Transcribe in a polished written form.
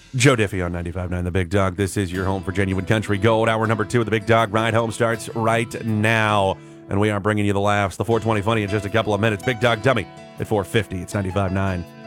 Joe Diffie on 95.9 The Big Dog. This is your home for genuine country gold. Hour number 2 of The Big Dog Ride Home starts right now. And we are bringing you the laughs, the 420 funny in just a couple of minutes. Big Dog Dummy at 4:50. It's 95.9